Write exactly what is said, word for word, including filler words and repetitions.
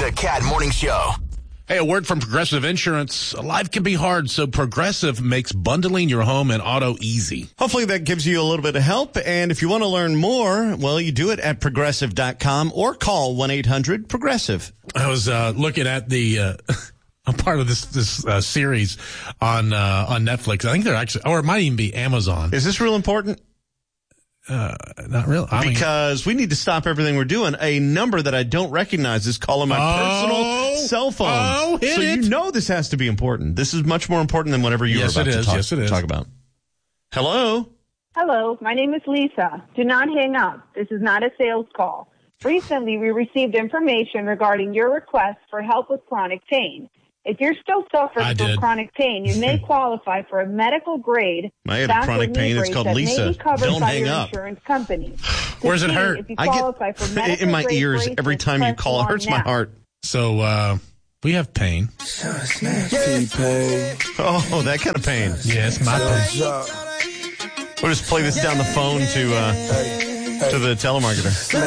The Cat Morning Show. Hey, a word from Progressive Insurance. Life can be hard, so Progressive makes bundling your home and auto easy. Hopefully that gives you a little bit of help. And if you want to learn more, well, you do it at progressive dot com or call one eight hundred progressive. I was uh, looking at the uh, a part of this this uh, series on uh, on Netflix. I think they're actually, or it might even be Amazon. Is this real important? Uh, not really. I because mean, we need to stop everything we're doing. A number that I don't recognize is calling my oh, personal cell phone. Oh, hit so it. you know this has to be important. This is much more important than whatever you yes, were about it to is. talk, yes, it is. talk about. Hello? Hello, my name is Lisa. Do not hang up. This is not a sales call. Recently, we received information regarding your request for help with chronic pain. If you're still suffering I from did. chronic pain, you may qualify for a medical grade. I had backward chronic knee pain. It's brace called that Lisa. May be covered Don't by hang your up. Insurance company. Where does it To see hurt? If you I get qualify for in medical my grade ears braces, every time you press call. It one hurts my now. heart. So uh, we have pain. Oh, that kind of pain. Yes, my pain. We'll just play this down the phone to uh, to the telemarketer.